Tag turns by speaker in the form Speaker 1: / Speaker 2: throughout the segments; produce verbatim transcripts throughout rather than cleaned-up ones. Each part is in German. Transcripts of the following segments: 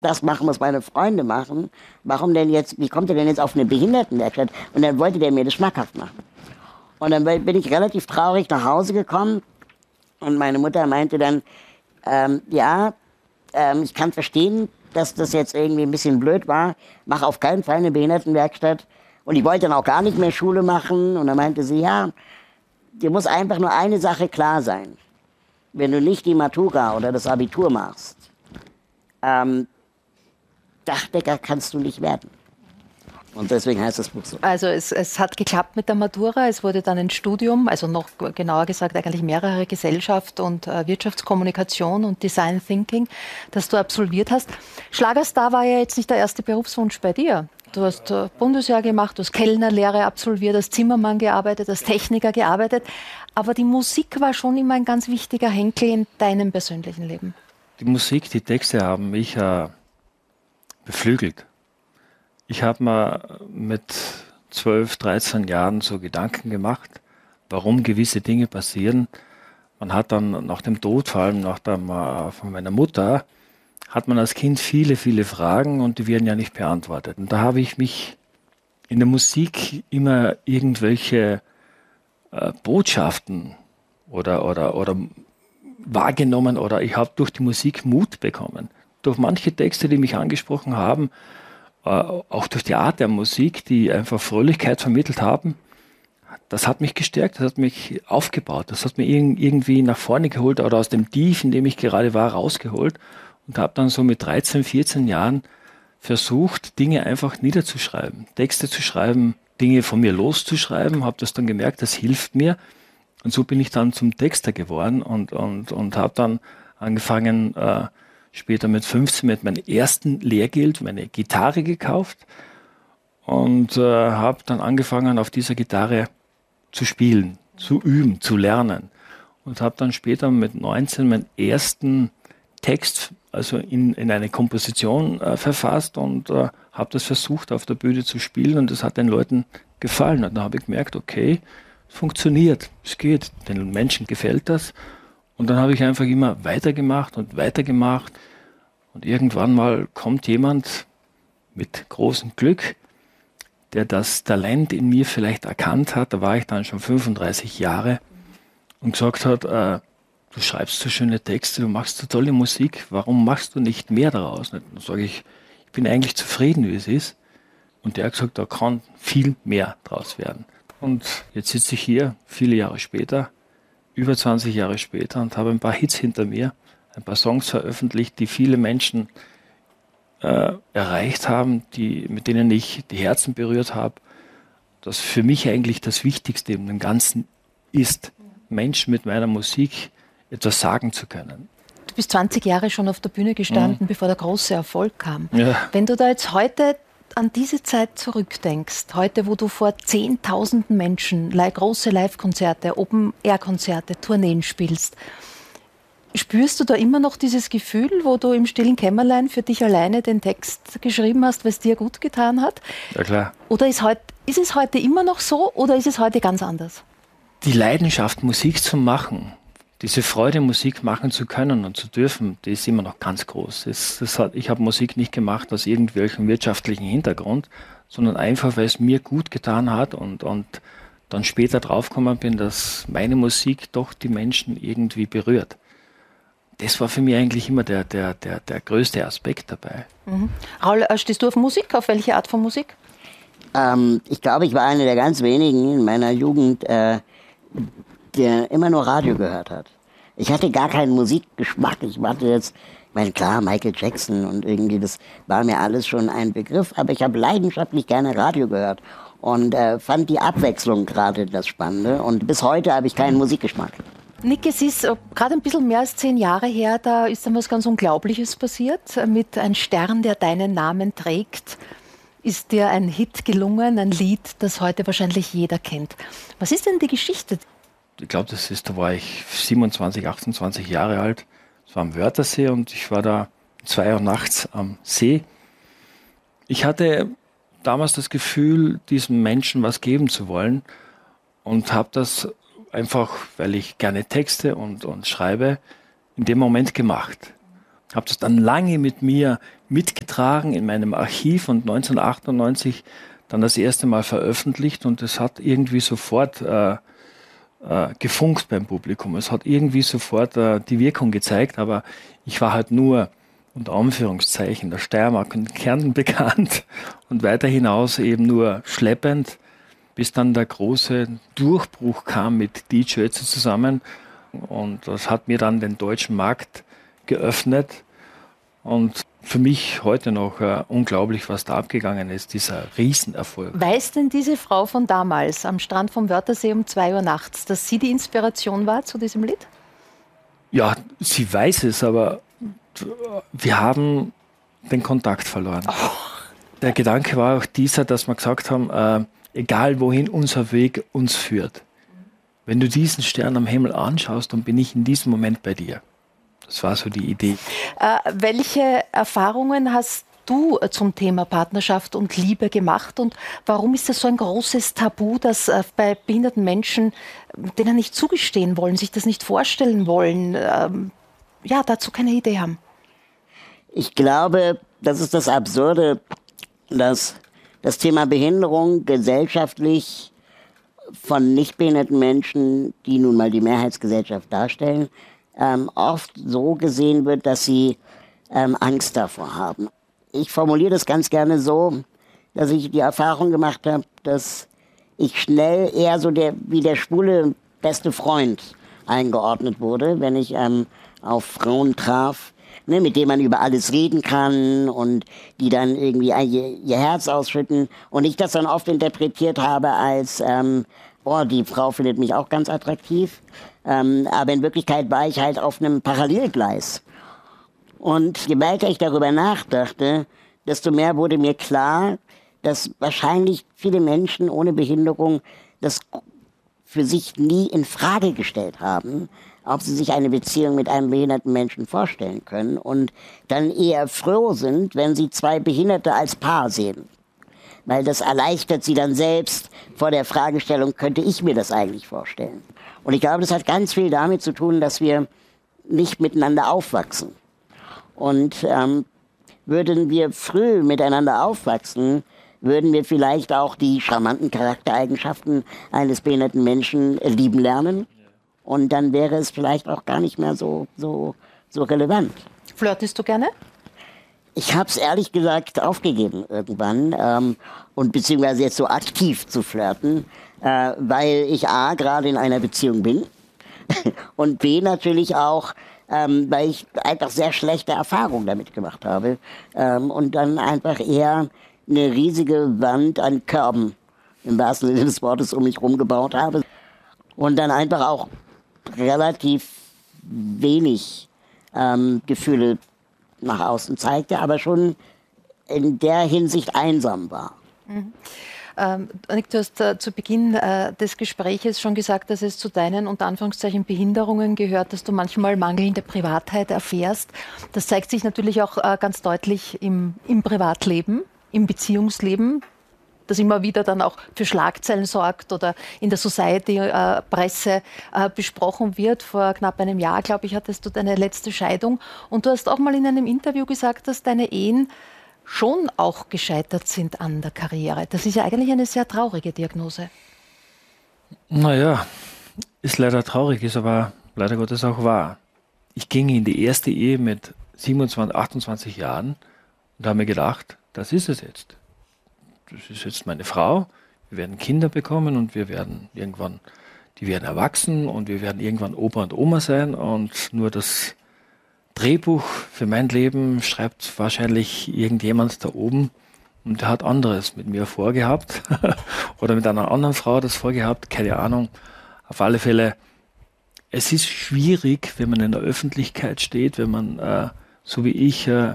Speaker 1: das machen, was meine Freunde machen. Warum denn jetzt, wie kommt er denn jetzt auf eine Behindertenwerkstatt? Und dann wollte der mir das schmackhaft machen. Und dann bin ich relativ traurig nach Hause gekommen und meine Mutter meinte dann, ähm, ja, ähm, ich kann verstehen, dass das jetzt irgendwie ein bisschen blöd war. Mach auf keinen Fall eine Behindertenwerkstatt. Und ich wollte dann auch gar nicht mehr Schule machen. Und dann meinte sie, ja, dir muss einfach nur eine Sache klar sein. Wenn du nicht die Matura oder das Abitur machst, ähm, Dachdecker kannst du nicht werden. Und deswegen heißt das Buch so.
Speaker 2: Also es, es hat geklappt mit der Matura, es wurde dann ein Studium, also noch genauer gesagt eigentlich mehrere Gesellschaft und äh, Wirtschaftskommunikation und Design Thinking, das du absolviert hast. Schlagerstar war ja jetzt nicht der erste Berufswunsch bei dir. Du hast äh, Bundesjahr gemacht, du hast Kellnerlehre absolviert, als Zimmermann gearbeitet, als Techniker gearbeitet. Aber die Musik war schon immer ein ganz wichtiger Henkel in deinem persönlichen Leben.
Speaker 3: Die Musik, die Texte haben mich äh, beflügelt. Ich habe mir mit zwölf, dreizehn Jahren so Gedanken gemacht, warum gewisse Dinge passieren. Man hat dann nach dem Tod, vor allem nach dem, äh, von meiner Mutter, hat man als Kind viele, viele Fragen und die werden ja nicht beantwortet. Und da habe ich mich in der Musik immer irgendwelche äh, Botschaften oder, oder, oder wahrgenommen oder ich habe durch die Musik Mut bekommen. Durch manche Texte, die mich angesprochen haben, äh, auch durch die Art der Musik, die einfach Fröhlichkeit vermittelt haben, das hat mich gestärkt, das hat mich aufgebaut, das hat mich irg- irgendwie nach vorne geholt oder aus dem Tief, in dem ich gerade war, rausgeholt und habe dann so mit dreizehn, vierzehn Jahren versucht, Dinge einfach niederzuschreiben, Texte zu schreiben, Dinge von mir loszuschreiben, habe das dann gemerkt, das hilft mir. Und so bin ich dann zum Texter geworden und, und, und habe dann angefangen, äh, später mit fünfzehn mit meinem ersten Lehrgeld meine Gitarre gekauft und äh, habe dann angefangen, auf dieser Gitarre zu spielen, zu üben, zu lernen. Und habe dann später mit neunzehn meinen ersten Text, also in, in eine Komposition äh, verfasst und äh, habe das versucht, auf der Bühne zu spielen und das hat den Leuten gefallen. Und da habe ich gemerkt, okay, es funktioniert, es geht, den Menschen gefällt das. Und dann habe ich einfach immer weitergemacht und weitergemacht. Und irgendwann mal kommt jemand mit großem Glück, der das Talent in mir vielleicht erkannt hat, da war ich dann schon fünfunddreißig Jahre, und gesagt hat, äh, du schreibst so schöne Texte, du machst so tolle Musik, warum machst du nicht mehr daraus? Und dann sage ich, ich bin eigentlich zufrieden, wie es ist. Und der hat gesagt, da kann viel mehr draus werden. Und jetzt sitze ich hier, viele Jahre später, über zwanzig Jahre später und habe ein paar Hits hinter mir, ein paar Songs veröffentlicht, die viele Menschen äh, erreicht haben, die, mit denen ich die Herzen berührt habe. Das für mich eigentlich das Wichtigste im Ganzen ist, Menschen mit meiner Musik etwas sagen zu können.
Speaker 2: Du bist zwanzig Jahre schon auf der Bühne gestanden, mhm. bevor der große Erfolg kam.
Speaker 3: Ja.
Speaker 2: Wenn du da jetzt heute an diese Zeit zurückdenkst, heute, wo du vor zehntausenden Menschen große Live-Konzerte, Open-Air-Konzerte, Tourneen spielst, spürst du da immer noch dieses Gefühl, wo du im stillen Kämmerlein für dich alleine den Text geschrieben hast, was dir gut getan hat?
Speaker 3: Ja, klar.
Speaker 2: Oder ist, heut, ist es heute immer noch so oder ist es heute ganz anders?
Speaker 3: Die Leidenschaft, Musik zu machen, diese Freude, Musik machen zu können und zu dürfen, die ist immer noch ganz groß. Das, das hat, ich habe Musik nicht gemacht aus irgendwelchem wirtschaftlichen Hintergrund, sondern einfach, weil es mir gut getan hat und, und dann später draufgekommen bin, dass meine Musik doch die Menschen irgendwie berührt. Das war für mich eigentlich immer der, der, der, der größte Aspekt dabei.
Speaker 2: Mhm. Raul, stehst du auf Musik? Auf welche Art von Musik?
Speaker 1: Ähm, ich glaube, ich war einer der ganz wenigen in meiner Jugend, äh, der immer nur Radio gehört hat. Ich hatte gar keinen Musikgeschmack. Ich hatte jetzt, ich meine, klar, Michael Jackson und irgendwie, das war mir alles schon ein Begriff, aber ich habe leidenschaftlich gerne Radio gehört und äh, fand die Abwechslung gerade das Spannende. Und bis heute habe ich keinen Musikgeschmack.
Speaker 2: Nick, es ist äh, gerade ein bisschen mehr als zehn Jahre her, da ist dann was ganz Unglaubliches passiert. Äh, mit Ein Stern, der deinen Namen trägt, ist dir ein Hit gelungen, ein Lied, das heute wahrscheinlich jeder kennt. Was ist denn die Geschichte?
Speaker 3: Ich glaube, das ist, da war ich siebenundzwanzig, achtundzwanzig Jahre alt. Es war am Wörthersee und ich war da zwei Uhr nachts am See. Ich hatte damals das Gefühl, diesem Menschen was geben zu wollen und habe das einfach, weil ich gerne texte und, und schreibe, in dem Moment gemacht. Habe das dann lange mit mir, mitgetragen in meinem Archiv und neunzehnhundertachtundneunzig dann das erste Mal veröffentlicht und es hat irgendwie sofort äh, äh, gefunkt beim Publikum. Es hat irgendwie sofort äh, die Wirkung gezeigt, aber ich war halt nur unter Anführungszeichen der Steiermark und Kärnten bekannt und weiter hinaus eben nur schleppend, bis dann der große Durchbruch kam mit D J Ötzi zusammen und das hat mir dann den deutschen Markt geöffnet und für mich heute noch äh, unglaublich, was da abgegangen ist, dieser Riesenerfolg.
Speaker 2: Weiß denn diese Frau von damals am Strand vom Wörthersee um zwei Uhr nachts, dass sie die Inspiration war zu diesem Lied?
Speaker 3: Ja, sie weiß es, aber wir haben den Kontakt verloren. Oh. Der Gedanke war auch dieser, dass wir gesagt haben, äh, egal wohin unser Weg uns führt, wenn du diesen Stern am Himmel anschaust, dann bin ich in diesem Moment bei dir. Das war so die Idee.
Speaker 2: Äh, welche Erfahrungen hast du zum Thema Partnerschaft und Liebe gemacht und warum ist das so ein großes Tabu, dass äh, bei behinderten Menschen, denen nicht zugestehen wollen, sich das nicht vorstellen wollen, ähm, ja, dazu keine Idee haben?
Speaker 1: Ich glaube, das ist das Absurde, dass das Thema Behinderung gesellschaftlich von nicht behinderten Menschen, die nun mal die Mehrheitsgesellschaft darstellen, ähm, oft so gesehen wird, dass sie ähm, Angst davor haben. Ich formuliere das ganz gerne so, dass ich die Erfahrung gemacht habe, dass ich schnell eher so der, wie der schwule beste Freund eingeordnet wurde, wenn ich ähm, auf Frauen traf, ne, mit denen man über alles reden kann und die dann irgendwie ihr, ihr Herz ausschütten und ich das dann oft interpretiert habe als, ähm, boah, die Frau findet mich auch ganz attraktiv, ähm, aber in Wirklichkeit war ich halt auf einem Parallelgleis. Und je weiter ich darüber nachdachte, desto mehr wurde mir klar, dass wahrscheinlich viele Menschen ohne Behinderung das für sich nie in Frage gestellt haben, ob sie sich eine Beziehung mit einem behinderten Menschen vorstellen können und dann eher froh sind, wenn sie zwei Behinderte als Paar sehen. Weil das erleichtert sie dann selbst vor der Fragestellung, könnte ich mir das eigentlich vorstellen? Und ich glaube, das hat ganz viel damit zu tun, dass wir nicht miteinander aufwachsen. Und ähm, würden wir früh miteinander aufwachsen, würden wir vielleicht auch die charmanten Charaktereigenschaften eines behinderten Menschen lieben lernen. Und dann wäre es vielleicht auch gar nicht mehr so, so, so relevant.
Speaker 2: Flirtest du gerne?
Speaker 1: Ich habe es ehrlich gesagt aufgegeben irgendwann ähm, und beziehungsweise jetzt so aktiv zu flirten, äh, weil ich A, gerade in einer Beziehung bin und B, natürlich auch, ähm, weil ich einfach sehr schlechte Erfahrungen damit gemacht habe ähm, und dann einfach eher eine riesige Wand an Körben im wahrsten Sinne des Wortes um mich herum gebaut habe und dann einfach auch relativ wenig ähm, Gefühle nach außen zeigte, aber schon in der Hinsicht einsam war.
Speaker 2: Mhm. Ähm, Annick, du hast äh, zu Beginn äh, des Gespräches schon gesagt, dass es zu deinen unter Anführungszeichen Behinderungen gehört, dass du manchmal mangelnde Privatheit erfährst. Das zeigt sich natürlich auch äh, ganz deutlich im, im Privatleben, im Beziehungsleben, das immer wieder dann auch für Schlagzeilen sorgt oder in der Society-Presse äh, äh, besprochen wird. Vor knapp einem Jahr, glaube ich, hattest du deine letzte Scheidung. Und du hast auch mal in einem Interview gesagt, dass deine Ehen schon auch gescheitert sind an der Karriere. Das ist ja eigentlich eine sehr traurige Diagnose.
Speaker 3: Naja, ist leider traurig, ist aber leider Gottes auch wahr. Ich ging in die erste Ehe mit siebenundzwanzig, achtundzwanzig Jahren und habe mir gedacht, das ist es jetzt. Das ist jetzt meine Frau, wir werden Kinder bekommen und wir werden irgendwann, die werden erwachsen und wir werden irgendwann Opa und Oma sein und nur das Drehbuch für mein Leben schreibt wahrscheinlich irgendjemand da oben und der hat anderes mit mir vorgehabt oder mit einer anderen Frau das vorgehabt, keine Ahnung. Auf alle Fälle, es ist schwierig, wenn man in der Öffentlichkeit steht, wenn man, äh, so wie ich, äh,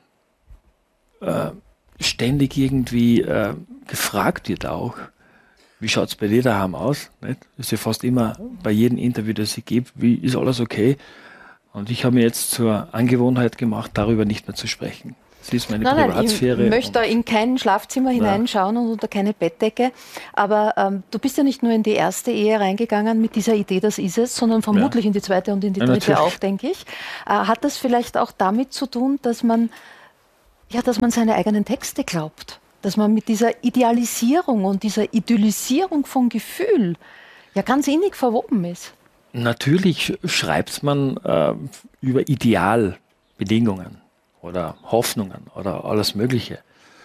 Speaker 3: äh, ständig irgendwie äh, gefragt wird auch, wie schaut es bei dir daheim aus? Nicht? Das ist ja fast immer bei jedem Interview, das ich gebe, wie ist alles okay? Und ich habe mir jetzt zur Angewohnheit gemacht, darüber nicht mehr zu sprechen. Das ist meine
Speaker 2: nein,
Speaker 3: Privatsphäre.
Speaker 2: Nein, ich möchte in kein Schlafzimmer nein. hineinschauen und unter keine Bettdecke. Aber ähm, du bist ja nicht nur in die erste Ehe reingegangen mit dieser Idee, das ist es, sondern vermutlich ja. in die zweite und in die
Speaker 3: ja,
Speaker 2: dritte
Speaker 3: natürlich.
Speaker 2: auch, denke ich. Äh, hat das vielleicht auch damit zu tun, dass man Ja, dass man seine eigenen Texte glaubt. Dass man mit dieser Idealisierung und dieser Idyllisierung von Gefühl ja ganz innig verwoben ist.
Speaker 3: Natürlich schreibt man äh, über Idealbedingungen oder Hoffnungen oder alles Mögliche.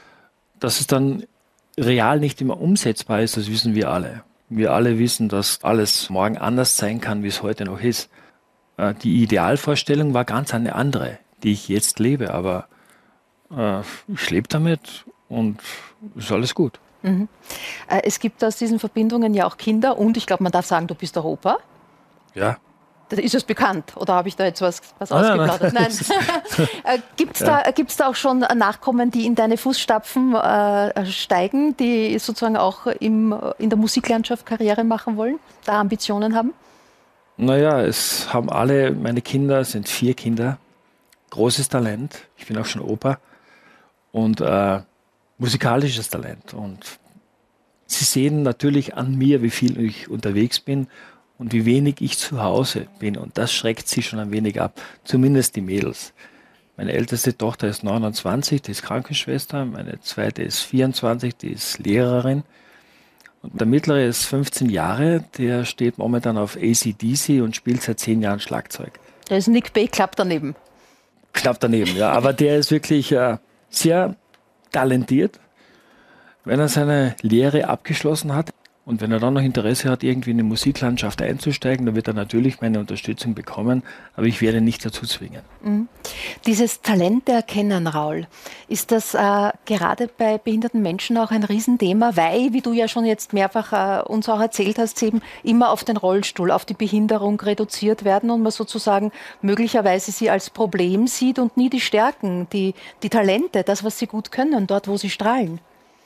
Speaker 3: Dass es dann real nicht immer umsetzbar ist, das wissen wir alle. Wir alle wissen, dass alles morgen anders sein kann, wie es heute noch ist. Äh, die Idealvorstellung war ganz eine andere, die ich jetzt lebe, aber äh, ich lebe damit und ist alles gut.
Speaker 2: Mhm. Äh, es gibt aus diesen Verbindungen ja auch Kinder und ich glaube, man darf sagen, du bist der Opa.
Speaker 3: Ja.
Speaker 2: Das ist es bekannt oder habe ich da jetzt was, was ah, ausgeplaudert? Nein. nein. äh, Gibt es ja. da, gibt's da auch schon Nachkommen, die in deine Fußstapfen äh, steigen, die sozusagen auch im, in der Musiklandschaft Karriere machen wollen, da Ambitionen haben?
Speaker 3: Naja, es haben alle, meine Kinder sind vier Kinder, großes Talent, ich bin auch schon Opa und äh, musikalisches Talent. Und sie sehen natürlich an mir, wie viel ich unterwegs bin und wie wenig ich zu Hause bin. Und das schreckt sie schon ein wenig ab, zumindest die Mädels. Meine älteste Tochter ist neunundzwanzig, die ist Krankenschwester. Meine zweite ist vierundzwanzig, die ist Lehrerin. Und der mittlere ist fünfzehn Jahre, der steht momentan auf A C D C und spielt seit zehn Jahren Schlagzeug.
Speaker 2: Der ist Nick Bay, knapp daneben.
Speaker 3: Knapp daneben, ja. Aber der ist wirklich äh, sehr talentiert. Wenn er seine Lehre abgeschlossen hat, und wenn er dann noch Interesse hat, irgendwie in die Musiklandschaft einzusteigen, dann wird er natürlich meine Unterstützung bekommen, aber ich werde ihn nicht dazu zwingen.
Speaker 2: Mhm. Dieses Talent erkennen, Raul, ist das äh, gerade bei behinderten Menschen auch ein Riesenthema, weil, wie du ja schon jetzt mehrfach äh, uns auch erzählt hast, sie eben immer auf den Rollstuhl, auf die Behinderung reduziert werden und man sozusagen möglicherweise sie als Problem sieht und nie die Stärken, die, die Talente, das, was sie gut können, dort, wo sie strahlen.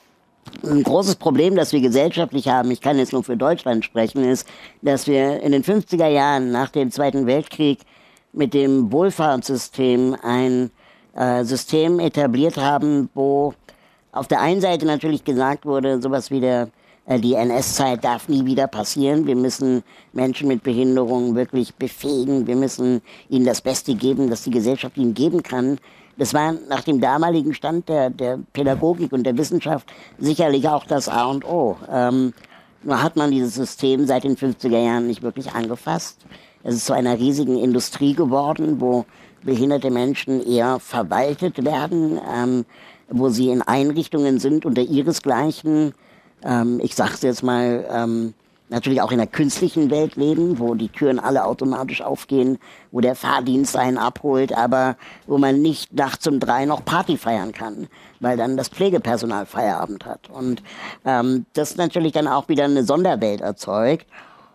Speaker 1: Ein großes Problem, das wir gesellschaftlich haben, ich kann jetzt nur für Deutschland sprechen, ist, dass wir in den fünfziger Jahren nach dem Zweiten Weltkrieg mit dem Wohlfahrtssystem ein äh, System etabliert haben, wo auf der einen Seite natürlich gesagt wurde, sowas wie der, äh, die N S-Zeit darf nie wieder passieren. Wir müssen Menschen mit Behinderung wirklich befähigen. Wir müssen ihnen das Beste geben, das die Gesellschaft ihnen geben kann. Das war nach dem damaligen Stand der, der Pädagogik und der Wissenschaft sicherlich auch das A und O. Ähm, nur hat man dieses System seit den fünfziger Jahren nicht wirklich angefasst. Es ist zu einer riesigen Industrie geworden, wo behinderte Menschen eher verwaltet werden, ähm, wo sie in Einrichtungen sind unter ihresgleichen, ähm, ich sag's jetzt mal, ähm, natürlich auch in der künstlichen Welt leben, wo die Türen alle automatisch aufgehen, wo der Fahrdienst einen abholt, aber wo man nicht nachts um drei noch Party feiern kann, weil dann das Pflegepersonal Feierabend hat. Und ähm, das natürlich dann auch wieder eine Sonderwelt erzeugt.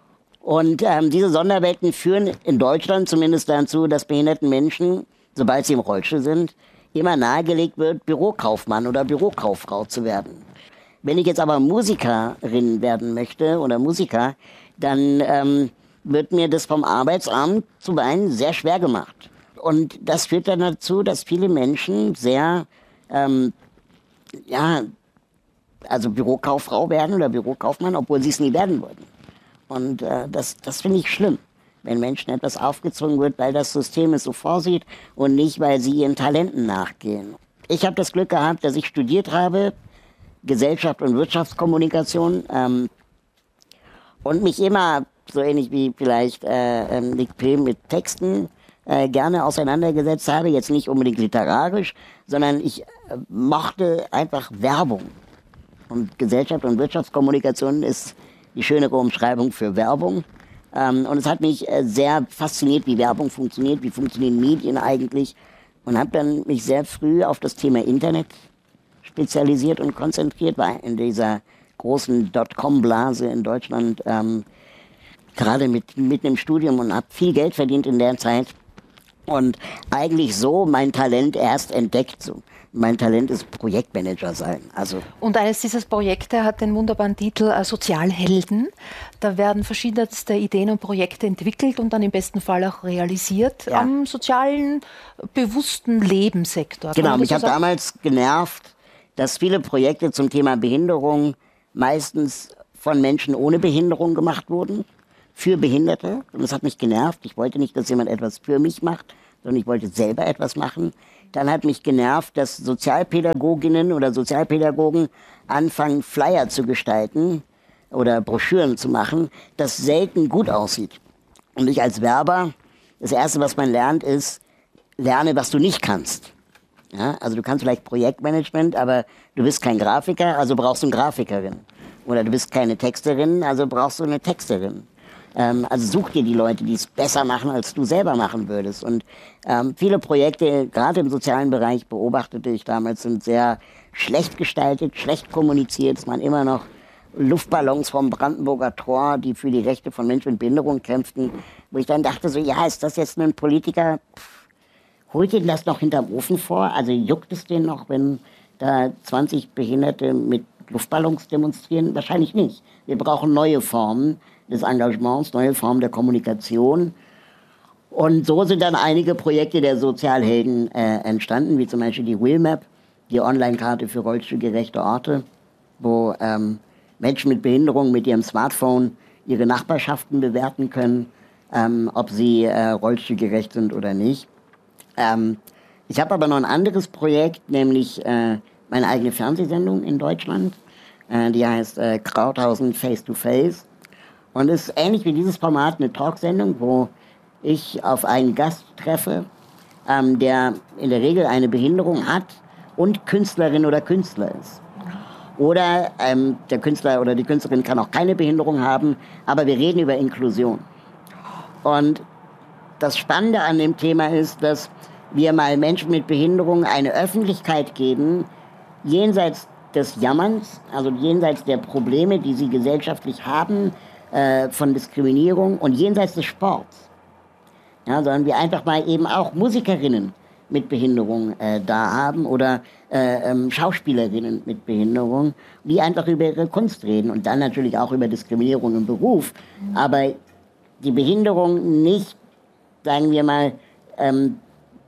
Speaker 1: Und ähm, diese Sonderwelten führen in Deutschland zumindest dazu, dass behinderten Menschen, sobald sie im Rollstuhl sind, immer nahegelegt wird, Bürokaufmann oder Bürokauffrau zu werden. Wenn ich jetzt aber Musikerin werden möchte oder Musiker, dann ähm, wird mir das vom Arbeitsamt zuweilen sehr schwer gemacht. Und das führt dann dazu, dass viele Menschen sehr, ähm, ja, also Bürokauffrau werden oder Bürokaufmann, obwohl sie es nie werden wollten. Und äh, das, das finde ich schlimm, wenn Menschen etwas aufgezwungen wird, weil das System es so vorsieht und nicht, weil sie ihren Talenten nachgehen. Ich habe das Glück gehabt, dass ich studiert habe, Gesellschaft und Wirtschaftskommunikation ähm, und mich immer, so ähnlich wie vielleicht äh, Nick P. mit Texten äh, gerne auseinandergesetzt habe, jetzt nicht unbedingt literarisch, sondern ich äh, mochte einfach Werbung. Und Gesellschaft und Wirtschaftskommunikation ist die schönere Umschreibung für Werbung. Ähm, und es hat mich äh, sehr fasziniert, wie Werbung funktioniert, wie funktionieren Medien eigentlich, und habe dann mich sehr früh auf das Thema Internet spezialisiert und konzentriert, war in dieser großen Dotcom-Blase in Deutschland, ähm, gerade mit, mit einem Studium, und habe viel Geld verdient in der Zeit und eigentlich so mein Talent erst entdeckt. So. Mein Talent ist Projektmanager sein. Also
Speaker 2: und eines dieser Projekte hat den wunderbaren Titel äh, Sozialhelden. Da werden verschiedenste Ideen und Projekte entwickelt und dann im besten Fall auch realisiert, ja, am sozialen, bewussten Lebenssektor.
Speaker 1: Genau, mich hat damals genervt, dass viele Projekte zum Thema Behinderung meistens von Menschen ohne Behinderung gemacht wurden, für Behinderte. Und das hat mich genervt. Ich wollte nicht, dass jemand etwas für mich macht, sondern ich wollte selber etwas machen. Dann hat mich genervt, dass Sozialpädagoginnen oder Sozialpädagogen anfangen, Flyer zu gestalten oder Broschüren zu machen, das selten gut aussieht. Und ich als Werber, das Erste, was man lernt, ist, lerne, was du nicht kannst. Ja, also du kannst vielleicht Projektmanagement, aber du bist kein Grafiker, also brauchst du eine Grafikerin. Oder du bist keine Texterin, also brauchst du eine Texterin. Ähm, also such dir die Leute, die es besser machen, als du selber machen würdest. Und ähm, viele Projekte, gerade im sozialen Bereich, beobachtete ich damals, sind sehr schlecht gestaltet, schlecht kommuniziert. Es waren immer noch Luftballons vom Brandenburger Tor, die für die Rechte von Menschen mit Behinderung kämpften. Wo ich dann dachte so, ja, ist das jetzt ein Politiker? Pff, holt ihn das noch hinterm Ofen vor? Also juckt es den noch, wenn da zwanzig Behinderte mit Luftballons demonstrieren? Wahrscheinlich nicht. Wir brauchen neue Formen des Engagements, neue Formen der Kommunikation. Und so sind dann einige Projekte der Sozialhelden äh, entstanden, wie zum Beispiel die Wheelmap, die Online-Karte für rollstuhlgerechte Orte, wo ähm, Menschen mit Behinderung mit ihrem Smartphone ihre Nachbarschaften bewerten können, ähm, ob sie äh, rollstuhlgerecht sind oder nicht. Ähm, ich habe aber noch ein anderes Projekt, nämlich äh, meine eigene Fernsehsendung in Deutschland. Äh, die heißt äh, Krauthausen Face to Face. Und ist ähnlich wie dieses Format eine Talksendung, wo ich auf einen Gast treffe, ähm, der in der Regel eine Behinderung hat und Künstlerin oder Künstler ist. Oder ähm, der Künstler oder die Künstlerin kann auch keine Behinderung haben, aber wir reden über Inklusion. Und das Spannende an dem Thema ist, dass wir mal Menschen mit Behinderung eine Öffentlichkeit geben, jenseits des Jammerns, also jenseits der Probleme, die sie gesellschaftlich haben, äh, von Diskriminierung und jenseits des Sports. Ja, sondern wir einfach mal eben auch Musikerinnen mit Behinderung äh, da haben oder äh, ähm, Schauspielerinnen mit Behinderung, die einfach über ihre Kunst reden und dann natürlich auch über Diskriminierung im Beruf. Aber die Behinderung nicht, sagen wir mal, ähm,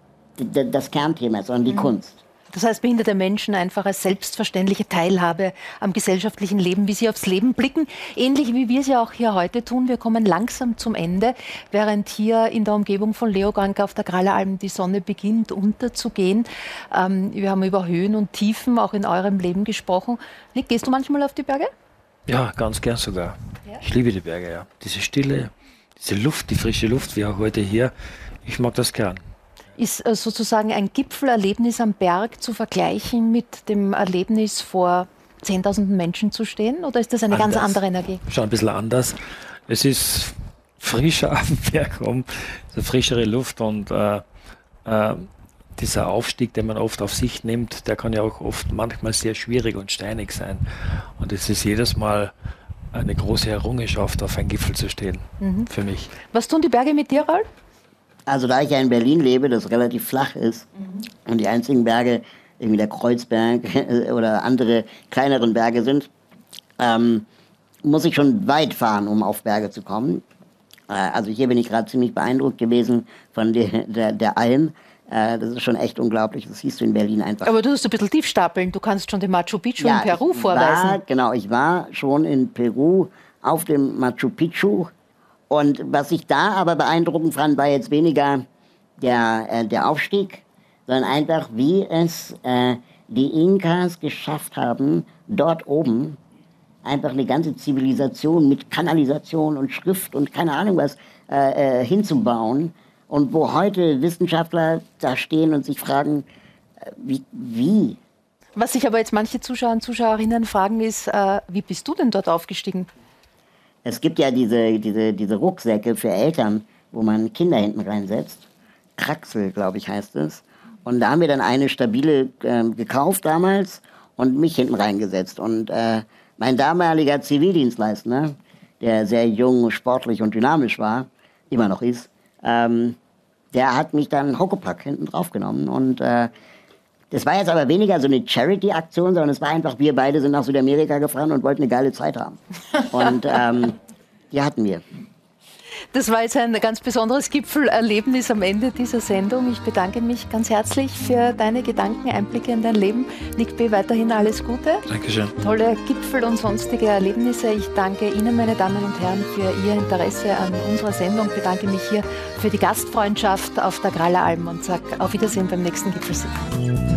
Speaker 1: das Kernthema, sondern die mhm. Kunst.
Speaker 2: Das heißt, behinderte Menschen einfach als selbstverständliche Teilhabe am gesellschaftlichen Leben, wie sie aufs Leben blicken. Ähnlich wie wir es ja auch hier heute tun. Wir kommen langsam zum Ende, während hier in der Umgebung von Leoganka auf der Kralleralm die Sonne beginnt unterzugehen. Ähm, wir haben über Höhen und Tiefen auch in eurem Leben gesprochen. Nick, gehst du manchmal auf die Berge?
Speaker 3: Ja, ganz gern sogar. Ja? Ich liebe die Berge, ja. Diese Stille, diese Luft, die frische Luft, wie auch heute hier. Ich mag das gern.
Speaker 2: Ist sozusagen ein Gipfelerlebnis am Berg zu vergleichen mit dem Erlebnis, vor zehntausenden Menschen zu stehen? Oder ist das eine anders. ganz andere Energie?
Speaker 3: Schon ein bisschen anders. Es ist frischer am Berg rum, so frischere Luft und äh, äh, dieser Aufstieg, den man oft auf sich nimmt, der kann ja auch oft manchmal sehr schwierig und steinig sein. Und es ist jedes Mal eine große Errungenschaft, auf einen Gipfel zu stehen, mhm. für mich.
Speaker 2: Was tun die Berge mit dir, Ralf?
Speaker 1: Also da ich ja in Berlin lebe, das relativ flach ist mhm. und die einzigen Berge, irgendwie der Kreuzberg oder andere kleineren Berge sind, ähm, muss ich schon weit fahren, um auf Berge zu kommen. Äh, also hier bin ich gerade ziemlich beeindruckt gewesen von der, der, der Alm. Äh, das ist schon echt unglaublich, das siehst du in Berlin einfach.
Speaker 2: Aber du hast ein bisschen tief stapeln, du kannst schon den Machu Picchu ja, in Peru vorweisen.
Speaker 1: War, genau, ich war schon in Peru auf dem Machu Picchu. Und was ich da aber beeindruckend fand, war jetzt weniger der, äh, der Aufstieg, sondern einfach, wie es äh, die Inkas geschafft haben, dort oben einfach eine ganze Zivilisation mit Kanalisation und Schrift und keine Ahnung was äh, äh, hinzubauen. Und wo heute Wissenschaftler da stehen und sich fragen, äh, wie, wie?
Speaker 2: Was sich aber jetzt manche Zuschauer und Zuschauerinnen fragen, ist, äh, wie bist du denn dort aufgestiegen?
Speaker 1: Es gibt ja diese, diese, diese Rucksäcke für Eltern, wo man Kinder hinten reinsetzt. Kraxel, glaube ich, heißt es. Und da haben wir dann eine stabile äh, gekauft damals und mich hinten reingesetzt. Und äh, mein damaliger Zivildienstleister, der sehr jung, sportlich und dynamisch war, immer noch ist, ähm, der hat mich dann Huckepack hinten drauf genommen. Und äh, das war jetzt aber weniger so eine Charity-Aktion, sondern es war einfach, wir beide sind nach Südamerika gefahren und wollten eine geile Zeit haben. Und ähm, die hatten wir.
Speaker 2: Das war jetzt ein ganz besonderes Gipfelerlebnis am Ende dieser Sendung. Ich bedanke mich ganz herzlich für deine Gedanken, Einblicke in dein Leben. Nick B., weiterhin alles Gute.
Speaker 3: Dankeschön.
Speaker 2: Tolle Gipfel und sonstige Erlebnisse. Ich danke Ihnen, meine Damen und Herren, für Ihr Interesse an unserer Sendung. Ich bedanke mich hier für die Gastfreundschaft auf der Gralleralm und sage auf Wiedersehen beim nächsten Gipfelsitzung.